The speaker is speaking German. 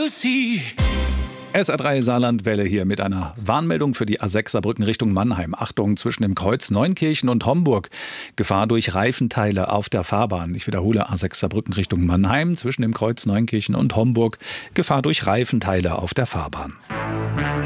see. SR3 Saarlandwelle hier mit einer Warnmeldung für die A6 Saarbrücken Richtung Mannheim. Achtung, zwischen dem Kreuz Neunkirchen und Homburg. Gefahr durch Reifenteile auf der Fahrbahn. Ich wiederhole, A6 Saarbrücken Richtung Mannheim. Zwischen dem Kreuz Neunkirchen und Homburg. Gefahr durch Reifenteile auf der Fahrbahn.